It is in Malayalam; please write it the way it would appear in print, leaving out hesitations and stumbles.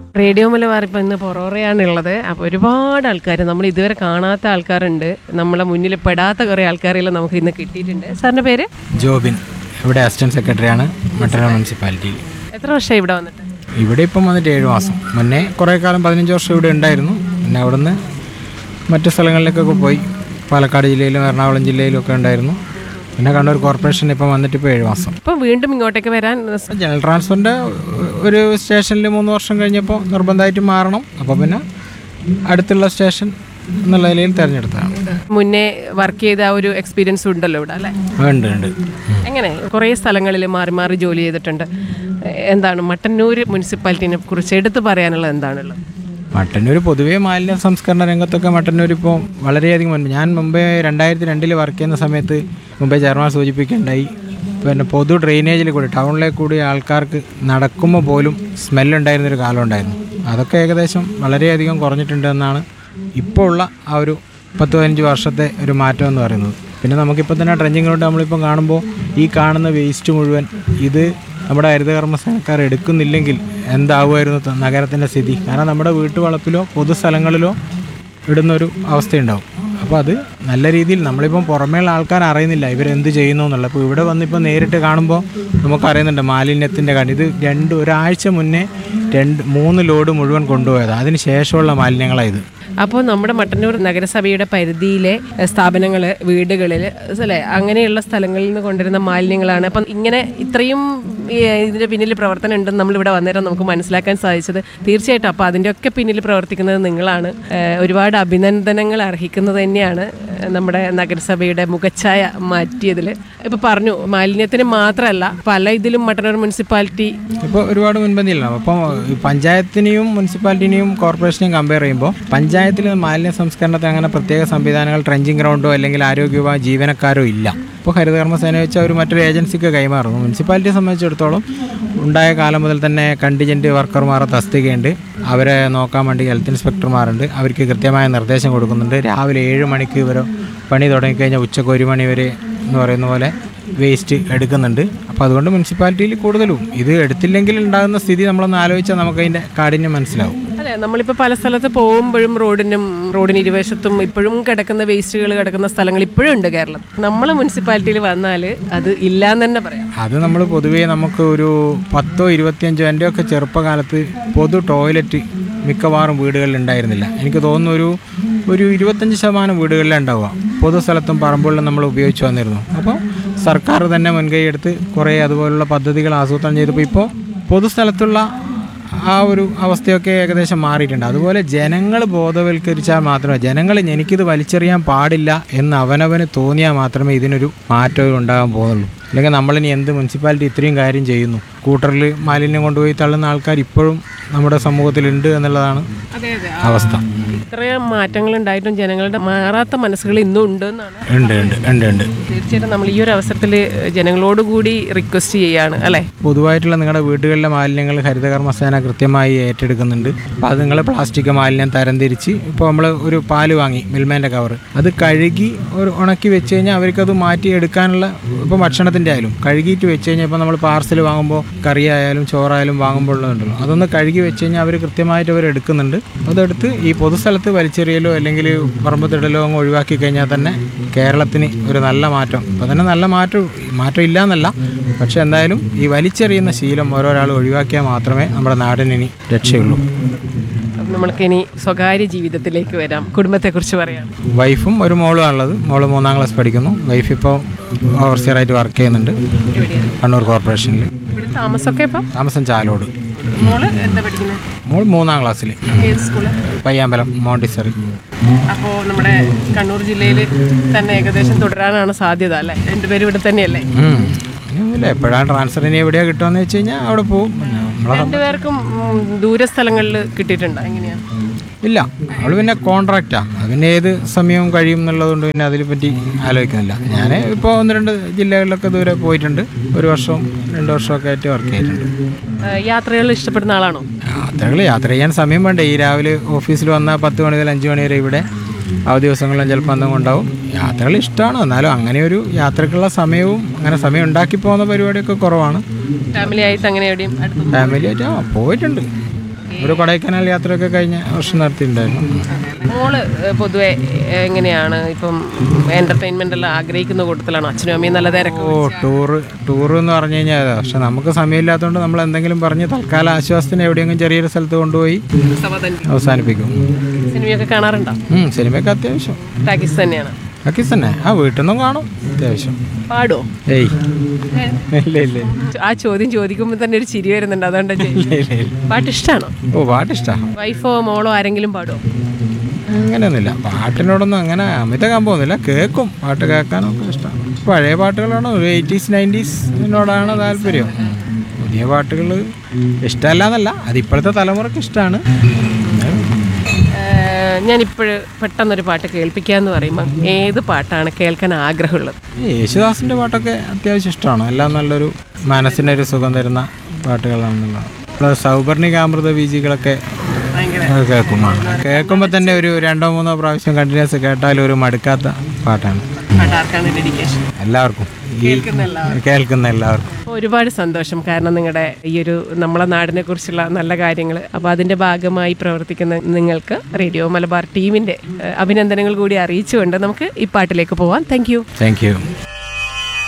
റേഡിയോ മലബാർ ഇപ്പം ഇന്ന് പൊറോറയാണുള്ളത്. അപ്പോൾ ഒരുപാട് ആൾക്കാർ, നമ്മൾ ഇതുവരെ കാണാത്ത ആൾക്കാരുണ്ട്, നമ്മളെ മുന്നിൽ പെടാത്ത കുറേ ആൾക്കാരെല്ലാം നമുക്ക് ഇന്ന് കിട്ടിയിട്ടുണ്ട്. സാറിൻ്റെ പേര്? ജോബിൻ. ഇവിടെ അസിസ്റ്റന്റ് സെക്രട്ടറിയാണ് മട്ടന്നൂർ മുനിസിപ്പാലിറ്റിയിൽ. എത്ര വർഷമായി ഇവിടെ വന്നിട്ട്? ഇവിടെ ഇപ്പം വന്നിട്ട് 7 മാസം. മുന്നേ കുറേ കാലം 15 വർഷം ഇവിടെ ഉണ്ടായിരുന്നു. പിന്നെ അവിടുന്ന് മറ്റു സ്ഥലങ്ങളിലേക്കൊക്കെ പോയി. പാലക്കാട് ജില്ലയിലും എറണാകുളം ജില്ലയിലും ഒക്കെ ഉണ്ടായിരുന്നു. പിന്നെ കണ്ണൂർ കോർപ്പറേഷൻ ഇപ്പം വന്നിട്ട് ഇപ്പോൾ 7 മാസം. ഇപ്പം വീണ്ടും ഇങ്ങോട്ടേക്ക് വരാൻ ജനറൽ ട്രാൻസ്ഫറിൻ്റെ ഒരു സ്റ്റേഷനിൽ 3 വർഷം കഴിഞ്ഞപ്പോൾ നിർബന്ധമായിട്ട് മാറണം. അപ്പോൾ പിന്നെ അടുത്തുള്ള സ്റ്റേഷൻ എന്നുള്ള നിലയിൽ തിരഞ്ഞെടുത്തതാണ്. മുന്നേ വർക്ക് ചെയ്ത ആ ഒരു എക്സ്പീരിയൻസ് ഉണ്ടല്ലോ ഇവിടെ, അല്ലേ? ഉണ്ട്. എങ്ങനെ കുറേ സ്ഥലങ്ങളിൽ മാറി മാറി ജോലി ചെയ്തിട്ടുണ്ട്. എന്താണ് മട്ടന്നൂർ മുനിസിപ്പാലിറ്റിനെ കുറിച്ച് എടുത്തു പറയാനുള്ളത്? എന്താണുള്ളത്? മട്ടന്നൂർ പൊതുവേ മാലിന്യ സംസ്കരണ രംഗത്തൊക്കെ മട്ടന്നൂർ ഇപ്പോൾ വളരെയധികം മുൻപ്, ഞാൻ മുമ്പേ 2002 വർക്ക് ചെയ്യുന്ന സമയത്ത് മുമ്പേ ചെയർമാൻ സൂചിപ്പിക്കുകയുണ്ടായി, പിന്നെ പൊതു ഡ്രെയിനേജിൽ കൂടി ടൗണിലേക്ക് കൂടി ആൾക്കാർക്ക് നടക്കുമ്പോൾ പോലും സ്മെല്ലുണ്ടായിരുന്നൊരു കാലം ഉണ്ടായിരുന്നു. അതൊക്കെ ഏകദേശം വളരെയധികം കുറഞ്ഞിട്ടുണ്ടെന്നാണ് ഇപ്പോൾ ഉള്ള ആ ഒരു 10-15 വർഷത്തെ ഒരു മാറ്റം എന്ന് പറയുന്നത്. പിന്നെ നമുക്കിപ്പോൾ തന്നെ ട്രെഞ്ചിങ്ങിലോട്ട് നമ്മളിപ്പം കാണുമ്പോൾ ഈ കാണുന്ന വേസ്റ്റ് മുഴുവൻ ഇത് നമ്മുടെ ഹരിതകർമ്മസേനക്കാർ എടുക്കുന്നില്ലെങ്കിൽ എന്താവുമായിരുന്നു നഗരത്തിൻ്റെ സ്ഥിതി? കാരണം നമ്മുടെ വീട്ടുവളപ്പിലോ പൊതുസ്ഥലങ്ങളിലോ ഇടുന്നൊരു അവസ്ഥയുണ്ടാവും. അപ്പോൾ അത് നല്ല രീതിയിൽ നമ്മളിപ്പം പുറമേയുള്ള ആൾക്കാർ അറിയുന്നില്ല ഇവരെന്ത് ചെയ്യുന്നു എന്നുള്ളത്. അപ്പോൾ ഇവിടെ വന്നിപ്പോൾ നേരിട്ട് കാണുമ്പോൾ നമുക്കറിയുന്നുണ്ട് മാലിന്യത്തിൻ്റെ കാര്യം. ഇത് ഒരാഴ്ച മുന്നേ 3 ലോഡ് മുഴുവൻ കൊണ്ടുപോയത്. അതിന് ശേഷമുള്ള മാലിന്യങ്ങളാണ് ഇത്. അപ്പോൾ നമ്മുടെ മട്ടന്നൂർ നഗരസഭയുടെ പരിധിയിലെ സ്ഥാപനങ്ങൾ, വീടുകളിൽ അല്ലേ, അങ്ങനെയുള്ള സ്ഥലങ്ങളിൽ നിന്ന് കൊണ്ടുവരുന്ന മാലിന്യങ്ങളാണ്. അപ്പം ഇങ്ങനെ ഇത്രയും ഇതിൻ്റെ പിന്നിൽ പ്രവർത്തനം ഉണ്ടെന്ന് നമ്മളിവിടെ വന്നേരം നമുക്ക് മനസ്സിലാക്കാൻ സാധിച്ചത്. തീർച്ചയായിട്ടും അപ്പോൾ അതിൻ്റെയൊക്കെ പിന്നിൽ പ്രവർത്തിക്കുന്നത് നിങ്ങളാണ്. ഒരുപാട് അഭിനന്ദനങ്ങൾ അർഹിക്കുന്നത് തന്നെയാണ് നമ്മുടെ നഗരസഭയുടെ മുഖച്ഛായ മാറ്റിയതിൽ. ഇപ്പോൾ പറഞ്ഞു മാലിന്യത്തിന് മാത്രമല്ല പല ഇതിലും മട്ടന്നൂർ മുനിസിപ്പാലിറ്റി ഇപ്പോൾ ഒരുപാട് മുൻപന്തിയില്ല. അപ്പോൾ പഞ്ചായത്തിനെയും മുനിസിപ്പാലിറ്റിനെയും കോർപ്പറേഷനെയും കമ്പയർ ചെയ്യുമ്പോൾ പഞ്ചായത്തിൽ മാലിന്യ സംസ്കരണത്തിന് അങ്ങനെ പ്രത്യേക സംവിധാനങ്ങൾ, ട്രെഞ്ചിങ് ഗ്രൗണ്ടോ അല്ലെങ്കിൽ ആരോഗ്യ വിഭാഗം ജീവനക്കാരോ ഇല്ല. ഇപ്പോൾ ഹരിതകർമ്മസേന വെച്ചാൽ ഒരു മറ്റൊരു ഏജൻസിക്ക് കൈമാറുന്നു. മുനിസിപ്പാലിറ്റിയെ സംബന്ധിച്ചിടത്തോളം ഉണ്ടായ കാലം മുതൽ തന്നെ കണ്ടിജൻറ്റ് വർക്കർമാരെ തസ്തികയുണ്ട്. അവരെ നോക്കാൻ വേണ്ടി ഹെൽത്ത് ഇൻസ്പെക്ടർമാരുണ്ട്. അവർക്ക് കൃത്യമായ നിർദ്ദേശം കൊടുക്കുന്നുണ്ട്. രാവിലെ 7 മണിക്ക് ഇവർ പണി തുടങ്ങിക്കഴിഞ്ഞാൽ ഉച്ചയ്ക്ക് 1 മണി വരെ എന്ന് പറയുന്ന പോലെ വേസ്റ്റ് എടുക്കുന്നുണ്ട്. അപ്പോൾ അതുകൊണ്ട് മുനിസിപ്പാലിറ്റിയിൽ കൂടുതലും ഇത് എടുത്തില്ലെങ്കിൽ ഉണ്ടാകുന്ന സ്ഥിതി നമ്മളൊന്ന് ആലോചിച്ചാൽ നമുക്കതിൻ്റെ കാഠിന്യം മനസ്സിലാവും. അതെ, നമ്മളിപ്പോൾ പല സ്ഥലത്ത് പോകുമ്പോഴും റോഡിന് ഇരുവശത്തും ഇപ്പോഴും കിടക്കുന്ന വേസ്റ്റുകൾ കിടക്കുന്ന സ്ഥലങ്ങൾ ഇപ്പോഴും ഉണ്ട് കേരളം. നമ്മൾ മുനിസിപ്പാലിറ്റിയിൽ വന്നാൽ അത് ഇല്ലാന്ന് തന്നെ പറയാം. അത് നമ്മൾ പൊതുവേ നമുക്ക് ഒരു 10-25 എൻ്റെയൊക്കെ ചെറുപ്പകാലത്ത് പൊതു ടോയ്ലറ്റ് മിക്കവാറും വീടുകളിൽ ഉണ്ടായിരുന്നില്ല. എനിക്ക് തോന്നുന്നു ഒരു 25% വീടുകളിലേ ഉണ്ടാവുക. പൊതുസ്ഥലത്തും പറമ്പുകളിലും നമ്മൾ ഉപയോഗിച്ച് വന്നിരുന്നു. അപ്പോൾ സർക്കാർ തന്നെ മുൻകൈ എടുത്ത് കുറേ അതുപോലുള്ള പദ്ധതികൾ ആസൂത്രണം ചെയ്തപ്പോൾ ഇപ്പോൾ പൊതുസ്ഥലത്തുള്ള ആ ഒരു അവസ്ഥയൊക്കെ ഏകദേശം മാറിയിട്ടുണ്ട്. അതുപോലെ ജനങ്ങൾ ബോധവൽക്കരിച്ചാൽ മാത്രമേ, എനിക്കിത് വലിച്ചെറിയാൻ പാടില്ല എന്ന് അവനവന് തോന്നിയാൽ മാത്രമേ ഇതിനൊരു മാറ്റം ഉണ്ടാകാൻ പോകുന്നുള്ളൂ. അല്ലെങ്കിൽ നമ്മളിനി എന്ത് മുനിസിപ്പാലിറ്റി ഇത്രയും കാര്യം ചെയ്യുന്നു, സ്കൂട്ടറിൽ മാലിന്യം കൊണ്ടുപോയി തള്ളുന്ന ആൾക്കാർ ഇപ്പോഴും നമ്മുടെ സമൂഹത്തിലുണ്ട് എന്നുള്ളതാണ് അവസ്ഥ. ഇത്രയും മാറ്റങ്ങൾ ഉണ്ടായിട്ടും ജനങ്ങളുടെ മാറാത്ത മനസ്സുകൾ ഇന്നും ഉണ്ട് എന്നാണ്. ഉണ്ട്. തീർച്ചയായിട്ടും നമ്മൾ ഈ ഒരു അവസരത്തിൽ ജനങ്ങളോട് കൂടി റിക്വസ്റ്റ് ചെയ്യാണ്, അല്ലേ? പൊതുവായിട്ടുള്ള നിങ്ങളുടെ വീടുകളിലെ മാലിന്യങ്ങൾ ഹരിതകർമ്മസേന കൃത്യമായി ഏറ്റെടുക്കുന്നുണ്ട്. അപ്പോൾ അത് നിങ്ങൾ പ്ലാസ്റ്റിക് മാലിന്യം തരംതിരിച്ച്, ഇപ്പോൾ നമ്മൾ ഒരു പാല് വാങ്ങി മിൽമേൻ്റെ കവർ, അത് കഴുകി ഉണക്കി വെച്ച് കഴിഞ്ഞാൽ അവർക്കത് മാറ്റി എടുക്കാനുള്ള, ഇപ്പോൾ ഭക്ഷണത്തിൻ്റെ ആയാലും കഴുകിയിട്ട് വെച്ച് കഴിഞ്ഞാൽ, ഇപ്പോൾ നമ്മൾ പാർസൽ വാങ്ങുമ്പോൾ കറി ആയാലും ചോറായാലും വാങ്ങുമ്പോൾ ഉള്ളതുണ്ടല്ലോ, അതൊന്ന് കഴുകി വെച്ച് കഴിഞ്ഞാൽ അവർ കൃത്യമായിട്ട് അവർ എടുക്കുന്നുണ്ട്. അതെടുത്ത് ഈ പൊതുസ്ഥലത്ത് വലിച്ചെറിയലോ അല്ലെങ്കിൽ പറമ്പത്തിടലോ അങ്ങ് ഒഴിവാക്കി കഴിഞ്ഞാൽ തന്നെ കേരളത്തിന് ഒരു നല്ല മാറ്റം, ഇപ്പോൾ തന്നെ നല്ല മാറ്റം ഇല്ല എന്നല്ല, പക്ഷെ എന്തായാലും ഈ വലിച്ചെറിയുന്ന ശീലം ഓരോരാൾ ഒഴിവാക്കിയാൽ മാത്രമേ നമ്മുടെ നാടിനി രക്ഷയുള്ളൂ. നമ്മൾക്കിനി സ്വകാര്യ ജീവിതത്തിലേക്ക് വരാം. കുടുംബത്തെക്കുറിച്ച് പറയാം. വൈഫും ഒരു മോളും ആണുള്ളത്. മോള് 3ാം ക്ലാസ് പഠിക്കുന്നു. വൈഫ് ഇപ്പോൾ ഓവർസിയറായിട്ട് വർക്ക് ചെയ്യുന്നുണ്ട് കണ്ണൂർ കോർപ്പറേഷനിൽ. താമസം ചാലോട്. മോള് എന്താ പഠിക്കുന്നത്? മോൾ 3ാം ക്ലാസ്സിൽ. പയ്യാമ്പലം മോണ്ടിസറി. അപ്പോൾ നമ്മുടെ കണ്ണൂർ ജില്ലയിൽ തന്നെ ഏകദേശം തുടരാനാണ് സാധ്യത, അല്ലേ? 2 പേരും ഇവിടെ തന്നെയല്ലേ? എപ്പോഴാണ് ട്രാൻസ്ഫറിന് എവിടെയാണ് കിട്ടുകയെന്ന് വെച്ച് കഴിഞ്ഞാൽ അവിടെ പോകും. 2 പേർക്കും ദൂര സ്ഥലങ്ങളിൽ കിട്ടിയിട്ടുണ്ടോ? എങ്ങനെയാണ്? ഇല്ല, അവൾ പിന്നെ കോൺട്രാക്റ്റാണ്. അതിന് ഏത് സമയവും കഴിയും എന്നുള്ളതുകൊണ്ട് പിന്നെ അതിനെപ്പറ്റി ആലോചിക്കുന്നില്ല. ഞാൻ ഇപ്പോൾ 1-2 ജില്ലകളിലൊക്കെ ദൂരെ പോയിട്ടുണ്ട്. 1 വർഷവും 2 വർഷമൊക്കെ ആയിട്ട് വർക്ക് ചെയ്തിട്ടുണ്ട്. യാത്രകൾ ഇഷ്ടപ്പെടുന്ന ആളാണോ? യാത്ര ചെയ്യാൻ സമയം വേണ്ടേ? ഈ രാവിലെ ഓഫീസിൽ വന്നാൽ 10 മണി മുതൽ 5 മണി വരെ ഇവിടെ, അവധി ദിവസങ്ങളിലും ചിലപ്പോൾ എന്തെങ്കിലും ഉണ്ടാവും. യാത്രകൾ ഇഷ്ടമാണ്. എന്നാലും അങ്ങനെ ഒരു യാത്രക്കുള്ള സമയവും അങ്ങനെ സമയം ഉണ്ടാക്കി പോകുന്ന പരിപാടിയൊക്കെ കുറവാണ്. ഫാമിലി ആയിട്ട് അങ്ങനെ എവിടെയും? ഫാമിലി ആയിട്ട് പോയിട്ടുണ്ട്. ഒരു കൊടൈക്കനാൽ യാത്രയൊക്കെ കഴിഞ്ഞ വർഷം നടത്തിയിട്ടുണ്ടായിരുന്നു. മോള് പൊതുവെ എങ്ങനെയാണ് ഇപ്പം എന്റർടൈൻമെന്റ് എല്ലാം ആഗ്രഹിക്കുന്ന കൂട്ടത്തിലാണ്? അച്ഛനും അമ്മയും നല്ല തിരക്ക്. ടൂർ എന്ന് പറഞ്ഞു കഴിഞ്ഞാൽ പക്ഷെ നമുക്ക് സമയമില്ലാത്തതുകൊണ്ട് നമ്മൾ എന്തെങ്കിലും പറഞ്ഞ് തൽക്കാല ആശ്വാസത്തിന് എവിടെയെങ്കിലും ചെറിയൊരു സ്ഥലത്ത് കൊണ്ടുപോയി അവസാനിപ്പിക്കും. സിനിമയൊക്കെ കാണാറുണ്ടോ? സിനിമയൊക്കെ അത്യാവശ്യം. ടാക്കീസ് തന്നെയാണ്? ടാക്കീസ് തന്നെ. വീട്ടിൽ നിന്നും കാണും അത്യാവശ്യം. പാടോ? ഏയ് ഇല്ല ഇല്ല. ആ ചോദ്യം ചോദിക്കുമ്പോൾ തന്നെ ഒരു ചിരി വരുന്നുണ്ട്, അതുകൊണ്ട് പാട്ട് ഇഷ്ടമാണോ? പാട്ട് ഇഷ്ടമാണ്. വൈഫോ മോളോ ആരെങ്കിലും പാടോ? അങ്ങനെയൊന്നുമില്ല, പാട്ടിനോടൊന്നും അങ്ങനെ അമിത കമ്പമൊന്നുമില്ല. കേൾക്കും, പാട്ട് കേൾക്കാനൊക്കെ ഇഷ്ടമാണ്. പഴയ പാട്ടുകളാണ്, ഒരു 80s 90s താല്പര്യം. പുതിയ പാട്ടുകൾ ഇഷ്ടമല്ല എന്നല്ല, അതിപ്പോഴത്തെ തലമുറക്ക് ഇഷ്ടമാണ്. ഞാനിപ്പോഴ് പെട്ടെന്നൊരു പാട്ട് കേൾപ്പിക്കാന്ന് പറയുമ്പോൾ ഏത് പാട്ടാണ് കേൾക്കാൻ ആഗ്രഹമുള്ളത്? യേശുദാസിൻ്റെ പാട്ടൊക്കെ അത്യാവശ്യം ഇഷ്ടമാണ്. എല്ലാം നല്ലൊരു മനസ്സിനൊരു സുഖം തരുന്ന പാട്ടുകളാണെന്നുള്ളത്. പ്ലസ് സൗപർണികാമൃത ബീജികളൊക്കെ കേൾക്കുമ്പോൾ തന്നെ ഒരു 2-3 പ്രാവശ്യം കണ്ടിന്യൂസ് കേട്ടാലും ഒരു മടുക്കാത്ത പാട്ടാണ്. എല്ലാവർക്കും, കേൾക്കുന്ന എല്ലാവർക്കും ഒരുപാട് സന്തോഷം. കാരണം നിങ്ങളുടെ ഈ ഒരു നമ്മളെ നാടിനെ കുറിച്ചുള്ള നല്ല കാര്യങ്ങൾ, അപ്പോൾ അതിൻ്റെ ഭാഗമായി പ്രവർത്തിക്കുന്ന നിങ്ങൾക്ക് റേഡിയോ മലബാർ ടീമിൻ്റെ അഭിനന്ദനങ്ങൾ കൂടി അറിയിച്ചുകൊണ്ട് നമുക്ക് ഈ പാട്ടിലേക്ക് പോവാം. Thank you.